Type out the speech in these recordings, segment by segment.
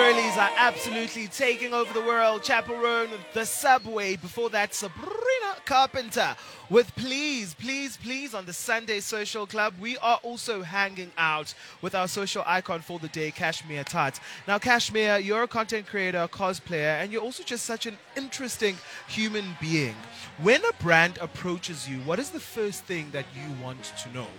girlies are absolutely taking over the world. Chaperone, the subway. Before that, Sabrina Carpenter with Please, Please, Please on the Sunday Social Club. We are also hanging out with our social icon for the day, Kashmir Tat. Now, Kashmir, you're a content creator, cosplayer, and you're also just such an interesting human being. When a brand approaches you, what is the first thing that you want to know?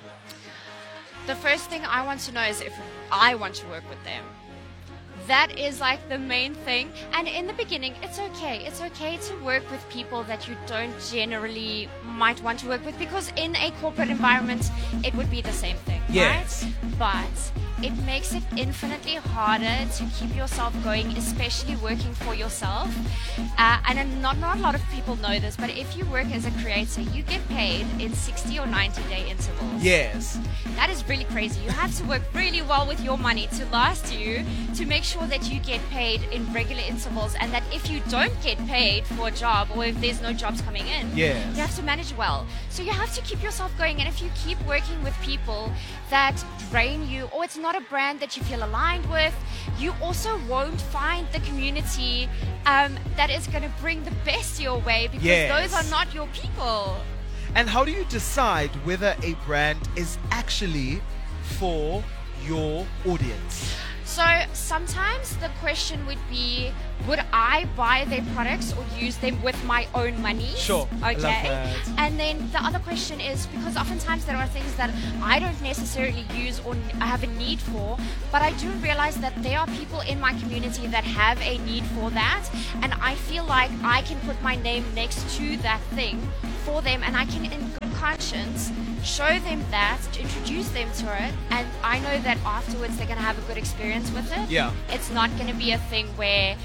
The first thing I want to know is if I want to work with them. That is like the main thing. And in the beginning, it's okay. It's okay to work with people that you don't generally might want to work with, because in a corporate environment, it would be the same thing, Yes. right? But it makes it infinitely harder to keep yourself going, especially working for yourself. And not a lot of people know this, but if you work as a creator, you get paid in 60 or 90-day intervals. Yes. That is really crazy. You have to work really well with your money to last you, to make sure that you get paid in regular intervals, and that if you don't get paid for a job, or if there's no jobs coming in, Yes. you have to manage well. So you have to keep yourself going, and if you keep working with people that drain you, or it's not a brand that you feel aligned with, you also won't find the community that is going to bring the best your way, because Yes. those are not your people. And how do you decide whether a brand is actually for your audience? So sometimes the question would be, would I buy their products or use them with my own money? Sure. Okay. I love that. And then the other question is, because oftentimes there are things that I don't necessarily use or I have a need for, but I do realize that there are people in my community that have a need for that, and I feel like I can put my name next to that thing for them, and I can in good conscience show them that, introduce them to it, and I know that afterwards they're going to have a good experience with it. Yeah. It's not going to be a thing where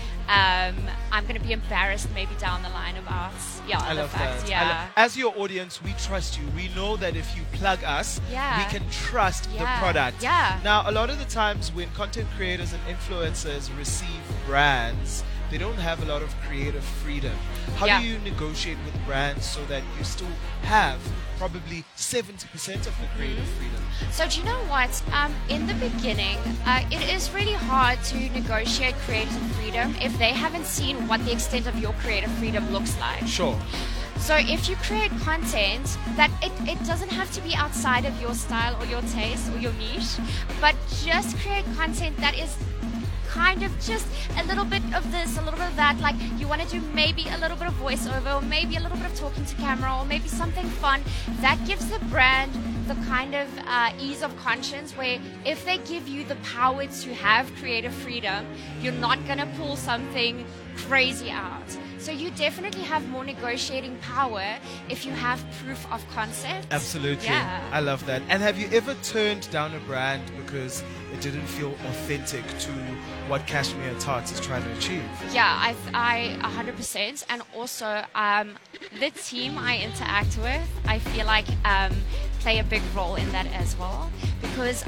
I'm going to be embarrassed maybe down the line about I other love facts. that. Yeah. As your audience, we trust you. We know that if you plug us, Yeah. we can trust the Yeah. product. Yeah. Now, a lot of the times when content creators and influencers receive brands, they don't have a lot of creative freedom. How Yeah. do you negotiate with brands so that you still have probably 70% of the creative freedom? So do you know what? In the beginning, it is really hard to negotiate creative freedom if they haven't seen what the extent of your creative freedom looks like. Sure. So if you create content that it doesn't have to be outside of your style or your taste or your niche, but just create content that is kind of just a little bit of this, a little bit of that, like you want to do maybe a little bit of voiceover, or maybe a little bit of talking to camera, or maybe something fun that gives the brand the kind of ease of conscience where if they give you the power to have creative freedom, you're not going to pull something crazy out. So you definitely have more negotiating power if you have proof of concept. Absolutely. Yeah. I love that. And have you ever turned down a brand because it didn't feel authentic to what Kashmir Tat is trying to achieve? Yeah, I 100%. And also, the team I interact with, I feel like play a big role in that as well, because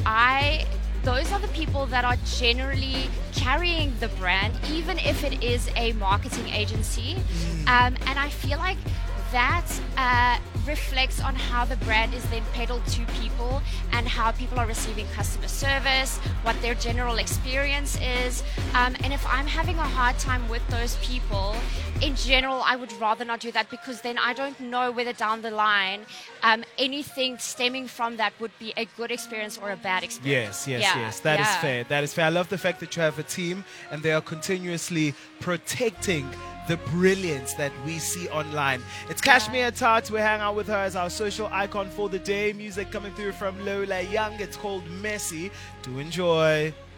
those are the people that are generally carrying the brand, even if it is a marketing agency. And I feel like that reflects on how the brand is then peddled to people, and how people are receiving customer service, what their general experience is. And if I'm having a hard time with those people, in general, I would rather not do that, because then I don't know whether down the line anything stemming from that would be a good experience or a bad experience. Yes. That is fair. That is fair. I love the fact that you have a team and they are continuously protecting the brilliance that we see online. It's Kashmir Tat. We hang out with her as our social icon for the day. Music coming through from Lola Young. It's called Messy. Do enjoy.